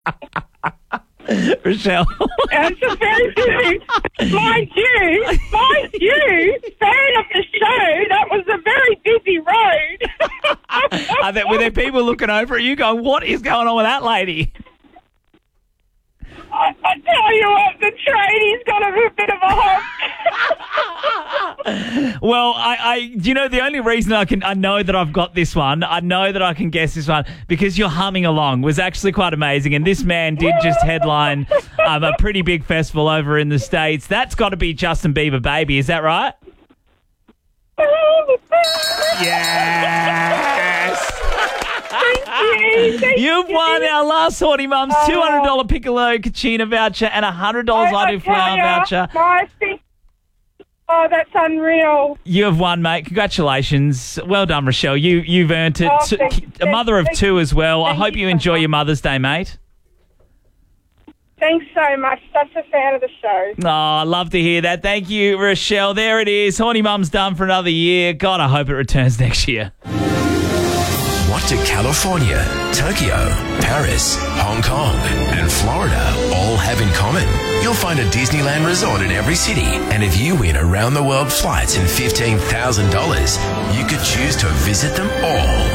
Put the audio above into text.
Rochelle. And it's a very busy, mind you, fan of the show, that was a very busy road. Were there people looking over at you going, what is going on with that lady? I tell you what, the tradie's got a bit of a hop. Well, the only reason I know that I've got this one, I know that I can guess this one, because you're humming along was actually quite amazing. And this man did just headline a pretty big festival over in the States. That's got to be Justin Bieber, Baby. Is that right? Yes! Thank You've won our last Horny Mums $200 Piccolo Kachina voucher and a $100 Lido Flower voucher. Oh, that's unreal. You have won, mate. Congratulations. Well done, Rochelle. You've earned it. A mother of two as well. I hope you enjoy your Mother's Day, mate. Thanks so much. Such a fan of the show. Oh, I love to hear that. Thank you, Rochelle. There it is. Horny Mum's done for another year. God, I hope it returns next year. What do California, Tokyo, Paris, Hong Kong, and Florida all have in common? You'll find a Disneyland resort in every city. And if you win around-the-world flights and $15,000, you could choose to visit them all.